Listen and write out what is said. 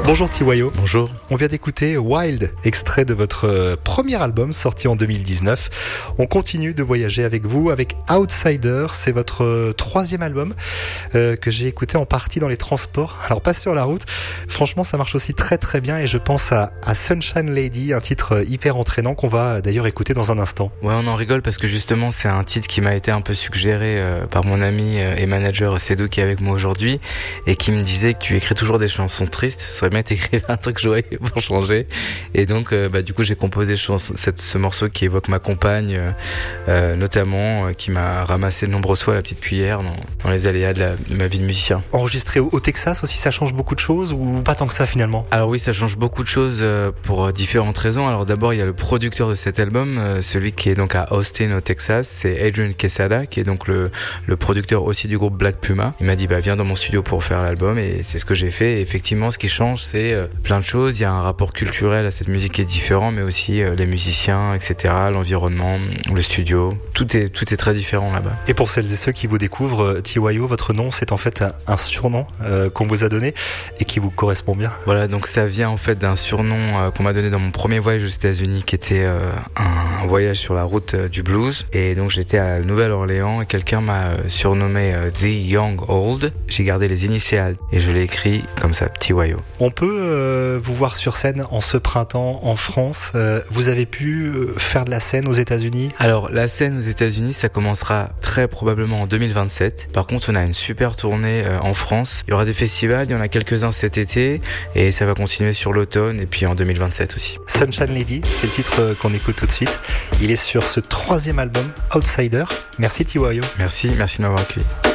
Bonjour TYO. Bonjour. On vient d'écouter Wild, extrait de votre premier album sorti en 2019. On continue de voyager avec vous avec Outsider. C'est votre troisième album que j'ai écouté en partie dans les transports. Alors pas sur la route. Franchement, ça marche aussi très très bien et je pense à Sunshine Lady, un titre hyper entraînant qu'on va d'ailleurs écouter dans un instant. Ouais, on en rigole parce que justement c'est un titre qui m'a été un peu suggéré par mon ami et manager Cédou qui est avec moi aujourd'hui et qui me disait que tu écris toujours des chansons tristes. Ce serait bien d'écrire un truc joyeux pour changer. Et donc du coup j'ai composé ce morceau qui évoque ma compagne notamment, qui m'a ramassé de nombreuses fois la petite cuillère dans les aléas de ma vie de musicien. Enregistré au Texas aussi, ça change beaucoup de choses ou pas tant que ça finalement? Alors oui, ça change beaucoup de choses pour différentes raisons. Alors d'abord il y a le producteur de cet album, celui qui est donc à Austin au Texas, c'est Adrian Quesada, qui est donc le producteur aussi du groupe Black Puma. Il m'a dit viens dans mon studio pour faire l'album et c'est ce que j'ai fait. Et effectivement ce qui change c'est plein de choses. Il y a un rapport culturel à cette musique qui est différent, mais aussi les musiciens, etc., l'environnement, le studio. Tout est très différent là-bas. Et pour celles et ceux qui vous découvrent, TYO, votre nom, c'est en fait un surnom qu'on vous a donné et qui vous correspond bien. Voilà, donc ça vient en fait d'un surnom qu'on m'a donné dans mon premier voyage aux États-Unis, qui était un voyage sur la route du blues. Et donc j'étais à Nouvelle-Orléans et quelqu'un m'a surnommé The Young Old. J'ai gardé les initiales et je l'ai écrit comme ça, TYO. On peut vous voir sur scène en ce printemps en France. Vous avez pu faire de la scène aux États-Unis? Alors la scène aux États-Unis, ça commencera très probablement en 2027. Par contre, on a une super tournée en France. Il y aura des festivals, il y en a quelques-uns cet été et ça va continuer sur l'automne et puis en 2027 aussi. Sunshine Lady, c'est le titre qu'on écoute tout de suite. Il est sur ce troisième album, Outsider. Merci TYO. Merci de m'avoir accueilli.